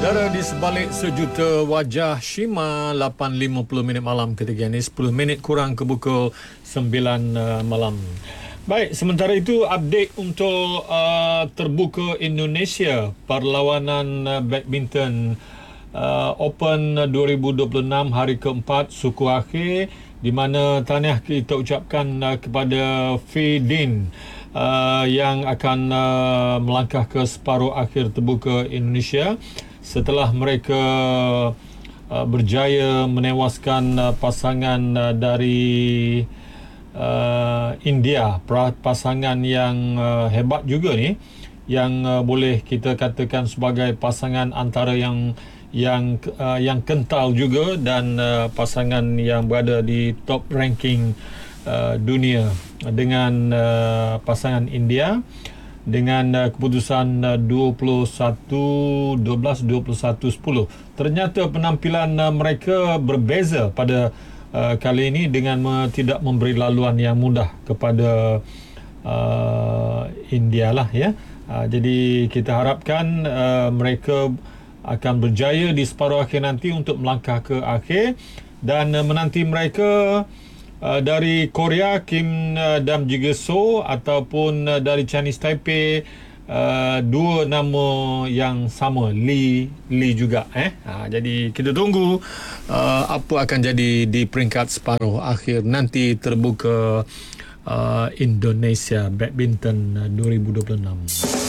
Saudara, di sebalik sejuta wajah Shima, 8.50 minit malam ketika ini, 10 minit kurang ke pukul 9 malam. Baik, sementara itu update untuk terbuka Indonesia, perlawanan badminton Open 2026 hari keempat, suku akhir, di mana tahniah kita ucapkan kepada Fidin yang akan melangkah ke separuh akhir terbuka Indonesia setelah mereka berjaya menewaskan pasangan dari India, pasangan yang hebat juga ni, yang boleh kita katakan sebagai pasangan antara yang kental juga, dan pasangan yang berada di top ranking dunia dengan pasangan India dengan keputusan 21-12, 21-10. Ternyata penampilan mereka berbeza pada kali ini dengan tidak memberi laluan yang mudah kepada India lah, ya. Jadi kita harapkan mereka akan berjaya di separuh akhir nanti untuk melangkah ke akhir, dan menanti mereka dari Korea, Kim Dam juga So, ataupun dari Chinese Taipei, dua nama yang sama, Lee juga. Jadi kita tunggu apa akan jadi di peringkat separuh akhir nanti terbuka Indonesia Badminton 2026.